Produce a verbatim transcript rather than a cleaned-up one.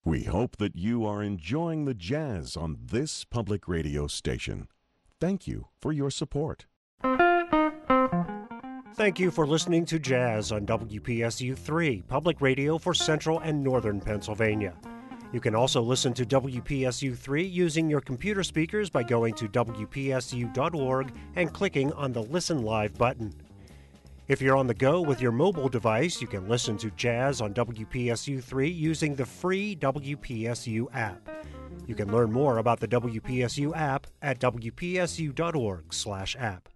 We hope that you are enjoying the jazz on this public radio station. Thank you for your support. Thank you for listening to Jazz on W P S U three, public radio for Central and Northern Pennsylvania. You can also listen to W P S U three using your computer speakers by going to W P S U dot org and clicking on the Listen Live button. If you're on the go with your mobile device, you can listen to Jazz on W P S U three using the free W P S U app. You can learn more about the W P S U app at W P S U dot org slash app.